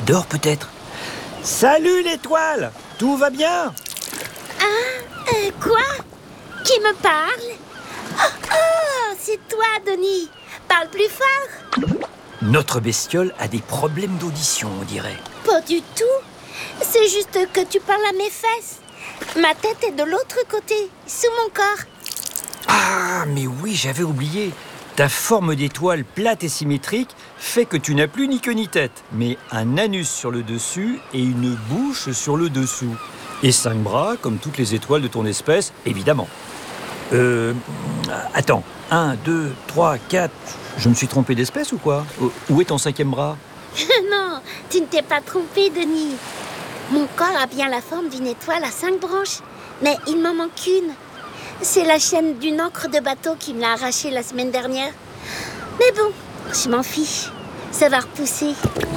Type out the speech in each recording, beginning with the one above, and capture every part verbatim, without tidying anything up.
dort peut-être. Salut l'étoile! Tout va bien? Ah, euh, quoi? Qui me parle? Oh, oh, c'est toi, Denis. Parle plus fort. Notre bestiole a des problèmes d'audition, on dirait. Pas du tout. C'est juste que tu parles à mes fesses. Ma tête est de l'autre côté, sous mon corps. Ah, mais oui, j'avais oublié. Ta forme d'étoile plate et symétrique fait que tu n'as plus ni queue ni tête, mais un anus sur le dessus et une bouche sur le dessous. Et cinq bras, comme toutes les étoiles de ton espèce, évidemment. Euh... Attends. Un, deux, trois, quatre... Je me suis trompé d'espèce ou quoi? Où est ton cinquième bras? Non, tu ne t'es pas trompé, Denis. Mon corps a bien la forme d'une étoile à cinq branches, mais il m'en manque une. C'est la chaîne d'une ancre de bateau qui me l'a arrachée la semaine dernière. Mais bon, je m'en fiche. Ça va repousser.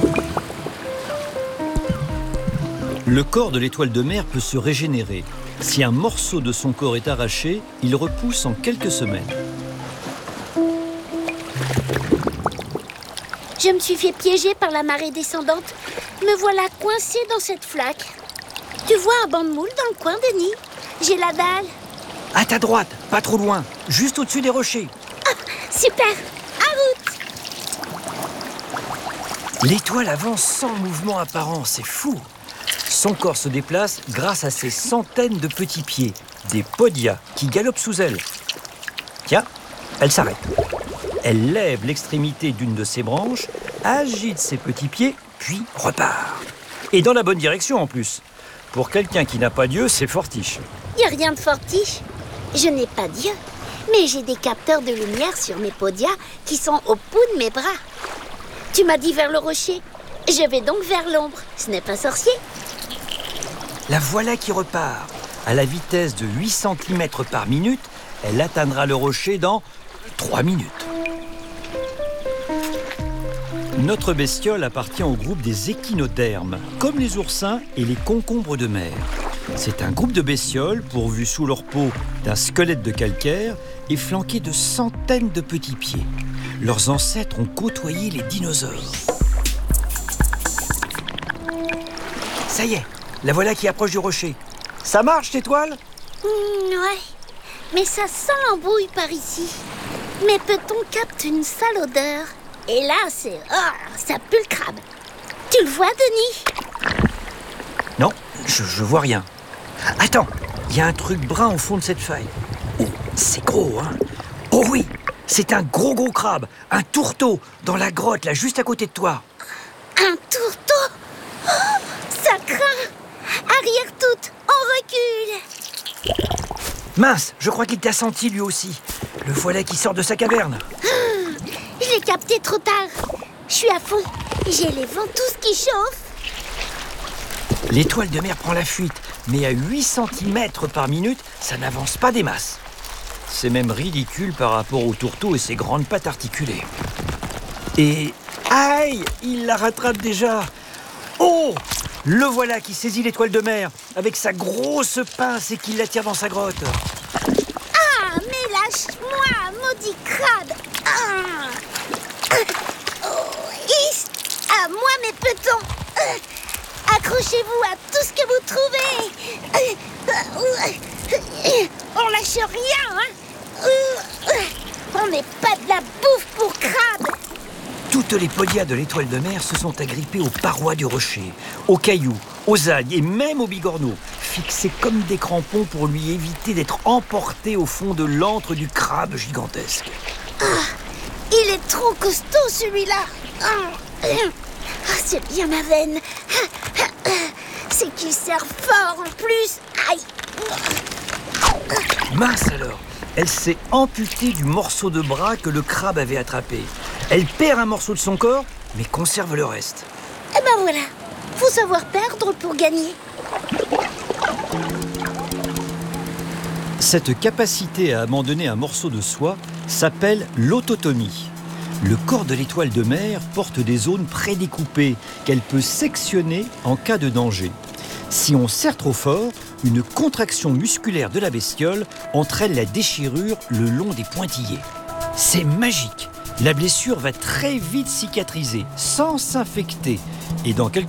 Le corps de l'étoile de mer peut se régénérer. Si un morceau de son corps est arraché, il repousse en quelques semaines. Je me suis fait piéger par la marée descendante. Me voilà coincée dans cette flaque. Tu vois un banc de moule dans le coin, Denis? J'ai la dalle. À ta droite, pas trop loin, juste au-dessus des rochers. Ah, super, à route. L'étoile avance sans mouvement apparent, c'est fou. Son corps se déplace grâce à ses centaines de petits pieds, des podia qui galopent sous elle. Tiens, elle s'arrête. Elle lève l'extrémité d'une de ses branches, agite ses petits pieds, puis repart. Et dans la bonne direction en plus. Pour quelqu'un qui n'a pas d'yeux, c'est fortiche. Y a rien de fortiche. Je n'ai pas d'yeux, mais j'ai des capteurs de lumière sur mes podias qui sont au bout de mes bras. Tu m'as dit vers le rocher. Je vais donc vers l'ombre. Ce n'est pas sorcier. La voilà qui repart. À la vitesse de huit centimètres par minute, elle atteindra le rocher dans trois minutes. Notre bestiole appartient au groupe des échinodermes, comme les oursins et les concombres de mer. C'est un groupe de bestioles pourvus sous leur peau d'un squelette de calcaire et flanqué de centaines de petits pieds. Leurs ancêtres ont côtoyé les dinosaures. Ça y est, la voilà qui approche du rocher. Ça marche, l'étoile? Mmh, ouais, mais ça sent l'embrouille par ici. Mes petons captent une sale odeur. Et là, c'est... Oh, ça pue le crabe. Tu le vois, Denis? Non, je, je vois rien. Attends, il y a un truc brun au fond de cette faille. Oh, c'est gros, hein? Oh oui, c'est un gros gros crabe, un tourteau, dans la grotte, là, juste à côté de toi. Un tourteau? Oh, ça craint! Arrière toute, on recule! Mince, je crois qu'il t'a senti lui aussi. Le voilà qui sort de sa caverne. Je l'ai capté trop tard. Je suis à fond. J'ai les ventouses qui chauffent. L'étoile de mer prend la fuite, mais à huit centimètres par minute, ça n'avance pas des masses. C'est même ridicule par rapport au tourteau et ses grandes pattes articulées. Et... aïe! Il la rattrape déjà. Oh! Le voilà qui saisit l'étoile de mer avec sa grosse pince et qui l'attire dans sa grotte. Ah, mais lâche-moi, maudit crabe! Ah. Oh, is. À moi, mes petons! Euh, accrochez-vous à tout ce que vous trouvez! Euh, on lâche rien, hein? Euh, on n'est pas de la bouffe pour crabe! Toutes les podias de l'étoile de mer se sont agrippées aux parois du rocher, aux cailloux, aux algues et même aux bigorneaux, fixés comme des crampons pour lui éviter d'être emporté au fond de l'antre du crabe gigantesque. Ah, il est trop costaud, celui-là. Ah, c'est bien ma veine. C'est qu'il serre fort en plus. Aïe. Mince alors, elle s'est amputée du morceau de bras que le crabe avait attrapé. Elle perd un morceau de son corps, mais conserve le reste. Eh ben voilà, faut savoir perdre pour gagner. Cette capacité à abandonner un morceau de soi s'appelle l'autotomie. Le corps de l'étoile de mer porte des zones prédécoupées qu'elle peut sectionner en cas de danger. Si on serre trop fort, une contraction musculaire de la bestiole entraîne la déchirure le long des pointillés. C'est magique! La blessure va très vite cicatriser, sans s'infecter. Et dans quelques